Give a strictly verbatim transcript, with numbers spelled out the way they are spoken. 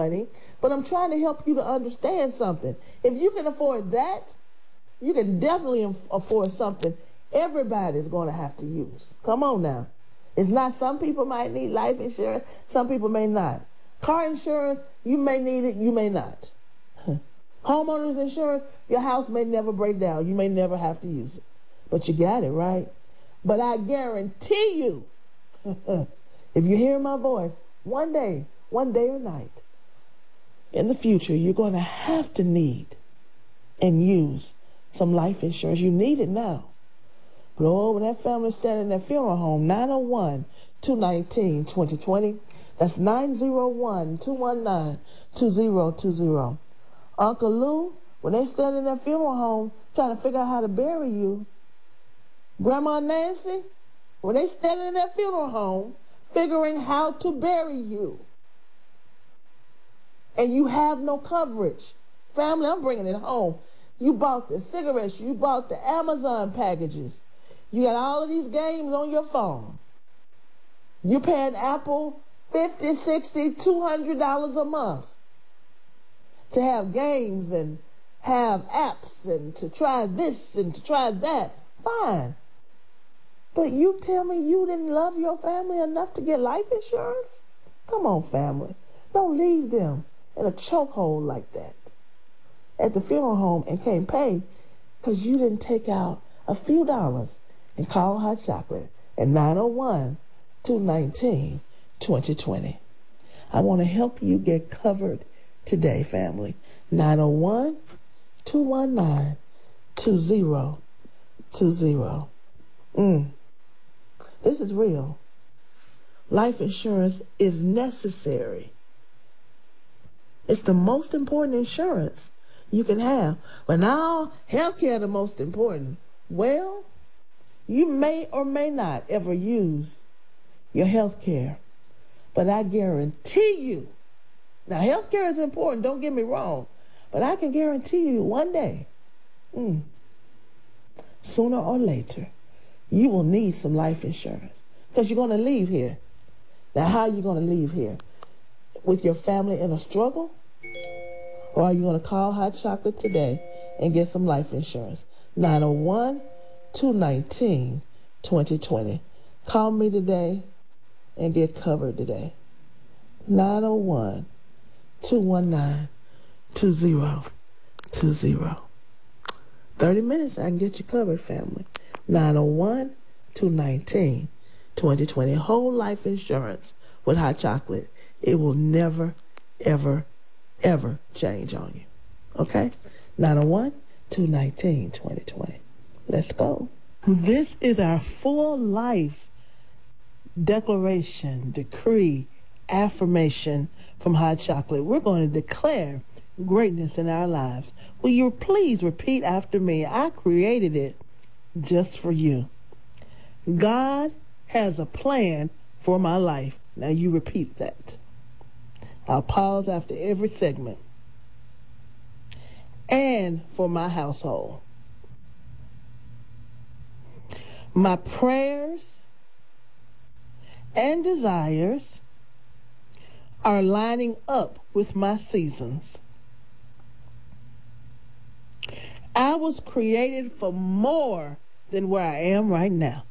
money, but I'm trying to help you to understand something. If you can afford that, you can definitely afford something everybody's going to have to use. Come on now. It's not, some people might need life insurance, some people may not. Car insurance, you may need it, you may not. Homeowners insurance, your house may never break down. You may never have to use it. But you got it, right? But I guarantee you, if you hear my voice, one day, one day or night, in the future, you're going to have to need and use some life insurance. You need it now. But oh, when that family's standing in their funeral home, nine oh one, two nineteen, twenty twenty. That's nine oh one, two one nine, two oh two oh. Uncle Lou, when they stand in their funeral home trying to figure out how to bury you. Grandma Nancy, when they stand in their funeral home figuring how to bury you. And you have no coverage. Family, I'm bringing it home. You bought the cigarettes, you bought the Amazon packages. You got all of these games on your phone. You're paying Apple fifty, sixty, two hundred dollars a month to have games and have apps and to try this and to try that. Fine. But you tell me you didn't love your family enough to get life insurance? Come on, family. Don't leave them in a chokehold like that at the funeral home and can't pay because you didn't take out a few dollars and call Hot Chocolate at nine oh one, two nineteen, twenty twenty. I want to help you get covered today, family. nine oh one, two one nine, two oh two oh. Mm. This is real. Life insurance is necessary. It's the most important insurance you can have. But now, healthcare is the most important. Well, you may or may not ever use your healthcare. But I guarantee you, now healthcare is important, don't get me wrong, but I can guarantee you one day, mm, sooner or later, you will need some life insurance because you're going to leave here. Now, how are you going to leave here? With your family in a struggle? Or are you going to call Hot Chocolate today and get some life insurance? nine oh one, two nineteen, twenty twenty. Call me today and get covered today. nine oh one, two one nine, two oh two oh. thirty minutes, I can get you covered, family. nine oh one, two nineteen, twenty twenty. Whole life insurance with Hot Chocolate. It will never, ever, ever change on you. Okay? nine oh one, two nineteen, twenty twenty. Let's go. This is our full life declaration, decree, affirmation from Hot Chocolate. We're going to declare greatness in our lives. Will you please repeat after me? I created it just for you. God has a plan for my life. Now you repeat that. I'll pause after every segment. And for my household. My prayers and desires are lining up with my seasons. I was created for more than where I am right now.